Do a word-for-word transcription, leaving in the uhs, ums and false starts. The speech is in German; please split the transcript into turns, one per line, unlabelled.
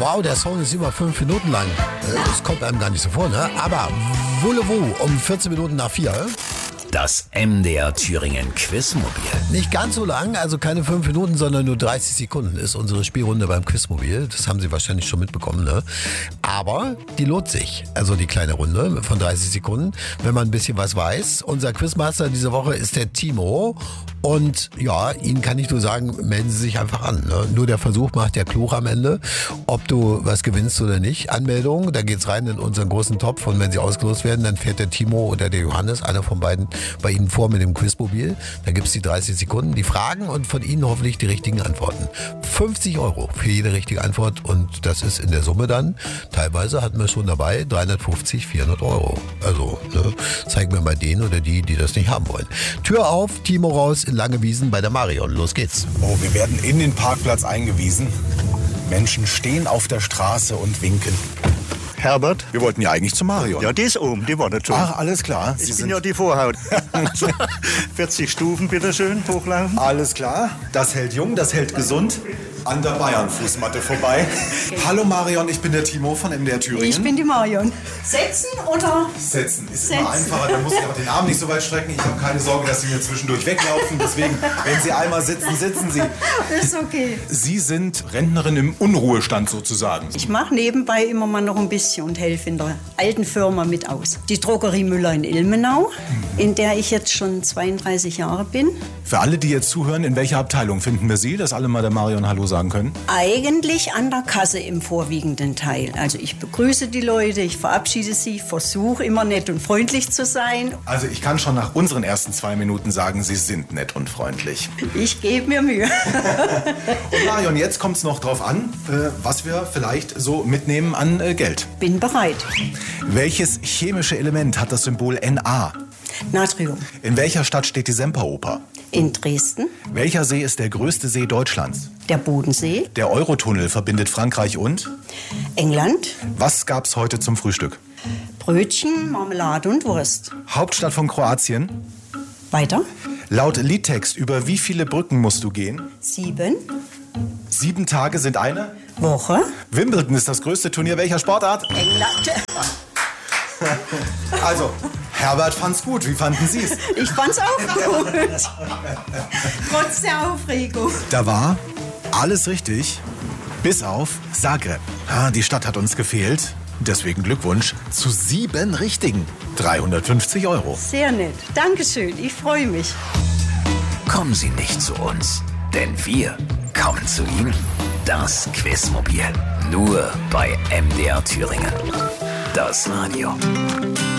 Wow, der Song ist über fünf Minuten lang. Das kommt einem gar nicht so vor, ne? Aber Voulez-vous um vierzehn Minuten nach vier.
Das M D R Thüringen Quizmobil.
Nicht ganz so lang, also keine fünf Minuten, sondern nur dreißig Sekunden ist unsere Spielrunde beim Quizmobil. Das haben Sie wahrscheinlich schon mitbekommen, ne? Aber die lohnt sich. Also die kleine Runde von dreißig Sekunden, wenn man ein bisschen was weiß. Unser Quizmaster diese Woche ist der Timo. Und ja, Ihnen kann ich nur sagen, melden Sie sich einfach an. Ne? Nur der Versuch macht der Klug am Ende, ob du was gewinnst oder nicht. Anmeldung, da geht's rein in unseren großen Topf. Und wenn Sie ausgelost werden, dann fährt der Timo oder der Johannes, einer von beiden, bei Ihnen vor mit dem Quizmobil. Da gibt's die dreißig Sekunden, die Fragen und von Ihnen hoffentlich die richtigen Antworten. fünfzig Euro für jede richtige Antwort und das ist in der Summe dann, teilweise hatten wir schon dabei, dreihundertfünfzig, vierhundert Euro. Also, ne, zeigen wir mal den oder die, die das nicht haben wollen. Tür auf, Timo raus in Langewiesen bei der Marion. Los geht's.
Oh, wir werden in den Parkplatz eingewiesen. Menschen stehen auf der Straße und winken.
Herbert?
Wir wollten ja eigentlich zu Marion.
Ja, die ist oben, die war nicht schon.
Ach, alles klar. Sie
ich bin
sind
ja die Vorhaut. vierzig Stufen, bitteschön, hochlaufen.
Alles klar. Das hält jung, das hält gesund. An der Bayern-Fußmatte vorbei. Hallo Marion, ich bin der Timo von M D R Thüringen.
Ich bin die Marion. Setzen oder?
Setzen ist
Setzen.
immer einfacher, da muss ich auch den Arm nicht so weit strecken. Ich habe keine Sorge, dass Sie mir zwischendurch weglaufen. Deswegen, wenn Sie einmal sitzen, sitzen Sie.
Ist okay.
Sie sind Rentnerin im Unruhestand sozusagen.
Ich mache nebenbei immer mal noch ein bisschen und helfe in der alten Firma mit aus. Die Drogerie Müller in Ilmenau, in der ich jetzt schon zweiunddreißig Jahre bin.
Für alle, die jetzt zuhören, in welcher Abteilung finden wir Sie, dass alle mal der Marion Hallo sagen können?
Eigentlich an der Kasse im vorwiegenden Teil. Also ich begrüße die Leute, ich verabschiede sie, versuche immer nett und freundlich zu sein.
Also ich kann schon nach unseren ersten zwei Minuten sagen, Sie sind nett und freundlich.
Ich gebe mir Mühe.
Und Marion, jetzt kommt es noch drauf an, äh, was wir vielleicht so mitnehmen an äh, Geld.
Bin bereit.
Welches chemische Element hat das Symbol Na?
Natrium.
In welcher Stadt steht die Semperoper?
In Dresden.
Welcher See ist der größte See Deutschlands?
Der Bodensee.
Der Eurotunnel verbindet Frankreich und?
England.
Was gab's heute zum Frühstück?
Brötchen, Marmelade und Wurst.
Hauptstadt von Kroatien?
Weiter.
Laut Liedtext, über wie viele Brücken musst du gehen?
Sieben.
Sieben Tage sind eine?
Woche.
Wimbledon ist das größte Turnier welcher Sportart?
England.
Also, Herbert fand's gut. Wie fanden Sie's?
Ich fand's auch gut. Trotz der Aufregung.
Da war alles richtig, bis auf Zagreb. Ah, die Stadt hat uns gefehlt. Deswegen Glückwunsch zu sieben Richtigen. dreihundertfünfzig Euro.
Sehr nett. Dankeschön. Ich freue mich.
Kommen Sie nicht zu uns, denn wir kommen zu Ihnen. Das Quizmobil. Nur bei M D R Thüringen. Das Radio.